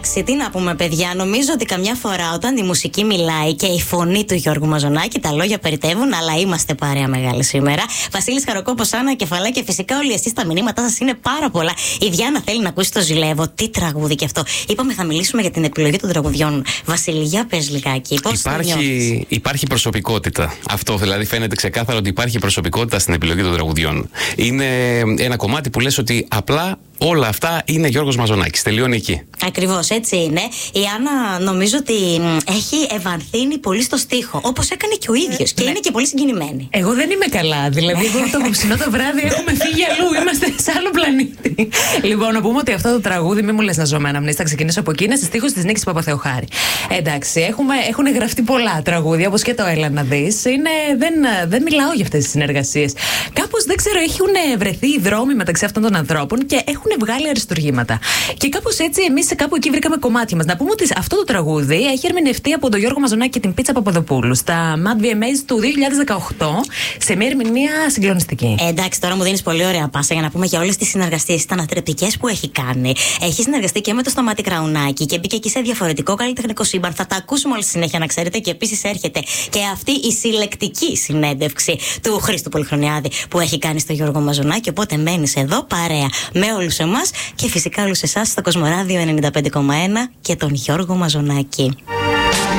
Εντάξει, τι να πούμε, παιδιά. Νομίζω ότι καμιά φορά όταν η μουσική μιλάει και η φωνή του Γιώργου Μαζονάκη, τα λόγια περιτεύουν, αλλά είμαστε παρέα μεγάλη σήμερα. Βασίλης Χαροκόπος, Άννα Κεφαλά και φυσικά όλοι εσείς τα μηνύματά σας είναι πάρα πολλά. Η Διάννα θέλει να ακούσει το Ζηλεύω. Τι τραγούδι και αυτό. Είπαμε θα μιλήσουμε για την επιλογή των τραγουδιών. Βασίλη, για πες λιγάκι. Υπάρχει προσωπικότητα. Αυτό δηλαδή φαίνεται ξεκάθαρο ότι υπάρχει προσωπικότητα στην επιλογή των τραγουδιών. Είναι ένα κομμάτι που λες ότι απλά όλα αυτά είναι Γιώργος Μαζονάκης. Τελειώνει εκεί. Ακριβώς, έτσι είναι. Η Άννα νομίζω ότι έχει ευανθύνει πολύ στο στίχο. Όπως έκανε και ο ίδιος. Και είναι και πολύ συγκινημένη. Εγώ δεν είμαι καλά. Δηλαδή, εγώ το απόψινό το βράδυ έχουμε φύγει αλλού. Είμαστε σε άλλο πλανήτη. Λοιπόν, να πούμε ότι αυτό το τραγούδι, μην μου λες να ζω με αναμνήσεις, θα ξεκινήσω από εκεί. Είναι στη στίχος της Νίκης Παπαθεοχάρη. Εντάξει, έχουν γραφτεί πολλά τραγούδια, όπως και το Έλα να δεις. Δεν μιλάω για αυτές τις συνεργασίες. Κάπως δεν ξέρω, έχουν βρεθεί οι δρόμοι μεταξύ αυτών των ανθρώπων και έχουν βγάλει αριστουργήματα. Και κάπως έτσι εμείς κάπου εκεί βρήκαμε κομμάτια μας. Να πούμε ότι αυτό το τραγούδι έχει ερμηνευτεί από τον Γιώργο Μαζονάκη και την Πίτσα Παπαδοπούλου στα Mad VMAs του 2018 σε μια ερμηνεία συγκλονιστική. Εντάξει, τώρα μου δίνεις πολύ ωραία πάσα για να πούμε για όλες τις συνεργασίες ήταν ατρεπτικές που έχει κάνει. Έχει συνεργαστεί και με το Σταμάτη Κραουνάκη και μπήκε εκεί σε διαφορετικό καλλιτεχνικό σύμπαν. Θα τα ακούσουμε όλη συνέχεια να ξέρετε. Και επίσης έρχεται και αυτή η συλλεκτική συνέντευξη του Χρήστου Πολυχρονιάδη που έχει κάνει στο Γιώργο Μαζονάκη. Οπότε μένεις εδώ παρέα με όλους εμάς και φυσικά όλους εσάς στο Κοσμοράδιο 95,1 και τον Γιώργο Μαζονάκη.